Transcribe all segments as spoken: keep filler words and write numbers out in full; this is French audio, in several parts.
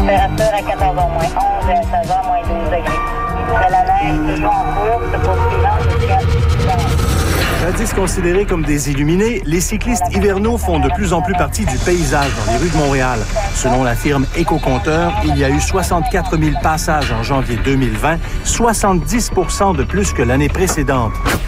Température à quatorze heures moins onze et à seize heures moins douze degrés. De la neige toujours en cours, poursuivant jusqu'à six heures. Jadis considérés comme des illuminés, les cyclistes hivernaux font de plus en plus partie du paysage dans les rues de Montréal. Selon la firme Éco-Compteur, il y a eu soixante-quatre mille passages en janvier deux mille vingt, soixante-dix pour cent de plus que l'année précédente.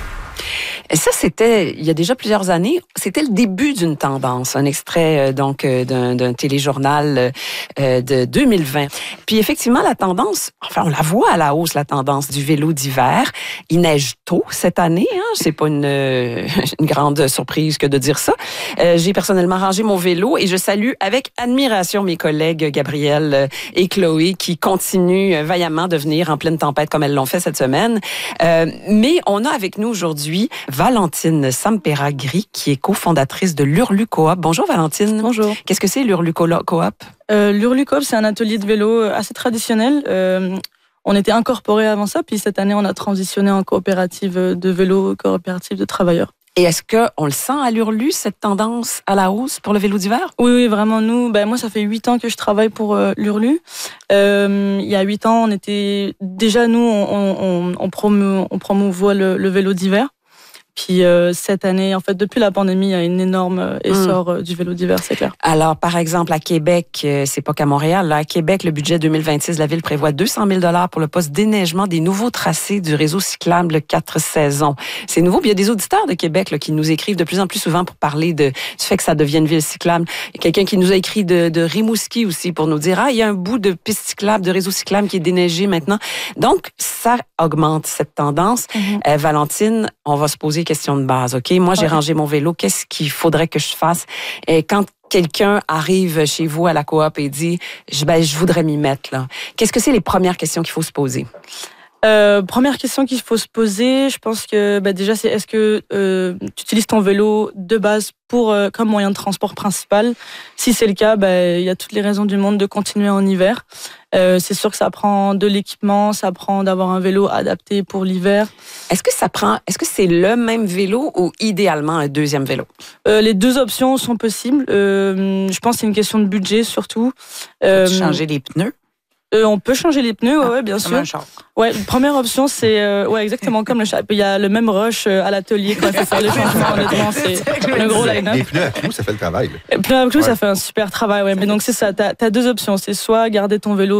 Et ça, c'était, il y a déjà plusieurs années, c'était le début d'une tendance. Un extrait euh, donc euh, d'un, d'un téléjournal euh, de deux mille vingt. Puis effectivement, la tendance, enfin, on la voit à la hausse, la tendance du vélo d'hiver. Il neige tôt cette année, hein. C'est pas une, euh, une grande surprise que de dire ça. Euh, j'ai personnellement rangé mon vélo et je salue avec admiration mes collègues Gabrielle et Chloé qui continuent vaillamment de venir en pleine tempête comme elles l'ont fait cette semaine. Euh, mais on a avec nous aujourd'hui Valentine Sampera-Gris, qui est cofondatrice de l'Hurlu Coop. Bonjour Valentine. Bonjour. Qu'est-ce que c'est l'Hurlu Coop? Euh, L'Hurlu Coop, c'est un atelier de vélo assez traditionnel. Euh, on était incorporés avant ça, puis cette année, on a transitionné en coopérative de vélo, coopérative de travailleurs. Et est-ce qu'on le sent à l'Hurlu, cette tendance à la hausse pour le vélo d'hiver? Oui, oui, vraiment, nous, ben, moi, ça fait huit ans que je travaille pour euh, l'Hurlu. Euh, il y a huit ans, on était, déjà, nous, on, on, on, promou, on promouvoit le, le vélo d'hiver. Puis euh, cette année, en fait, depuis la pandémie, il y a une énorme essor mmh. du vélo d'hiver, c'est clair. Alors, par exemple, à Québec, euh, c'est pas qu'à Montréal, là, à Québec, le budget deux mille vingt-six de la ville prévoit deux cent mille dollars pour le poste déneigement des nouveaux tracés du réseau cyclable quatre saisons. C'est nouveau. Puis il y a des auditeurs de Québec là, qui nous écrivent de plus en plus souvent pour parler de, du fait que ça devient une ville cyclable. Il y a quelqu'un qui nous a écrit de, de Rimouski aussi pour nous dire, ah, il y a un bout de piste cyclable, de réseau cyclable qui est déneigé maintenant. Donc, ça augmente cette tendance. Mmh. Euh, Valentine, on va se poser question de base, OK? Moi, j'ai ouais. rangé mon vélo. Qu'est-ce qu'il faudrait que je fasse? Et quand quelqu'un arrive chez vous à la coop et dit, je, ben, je voudrais m'y mettre, là. Qu'est-ce que c'est les premières questions qu'il faut se poser? Euh, première question qu'il faut se poser, je pense que bah, déjà, c'est est-ce que euh, tu utilises ton vélo de base pour euh, comme moyen de transport principal? Si c'est le cas, bah, y a toutes les raisons du monde de continuer en hiver. Euh, c'est sûr que ça prend de l'équipement, ça prend d'avoir un vélo adapté pour l'hiver. Est-ce que ça prend, est-ce que c'est le même vélo ou idéalement un deuxième vélo? Euh, les deux options sont possibles. Euh, je pense que c'est une question de budget surtout. Euh, changer les pneus? Euh, on peut changer les pneus, ah, ouais, bien comme sûr. Un char. Ouais, première option, c'est euh, ouais, exactement comme le char. Il y a le même rush à l'atelier quand il faut faire les changements. Honnêtement, c'est le gros line-up. Les pneus à clous, ça fait le travail. Les pneus à clous, ouais. ça fait un super travail. Ouais, mais donc c'est ça. T'as, t'as deux options. C'est soit garder ton vélo